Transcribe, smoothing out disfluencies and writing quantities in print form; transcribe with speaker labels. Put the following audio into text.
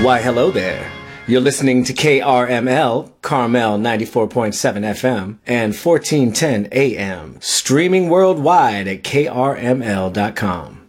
Speaker 1: Why, hello there. You're listening to KRML, Carmel 94.7 FM, and 1410 AM, streaming worldwide at krml.com.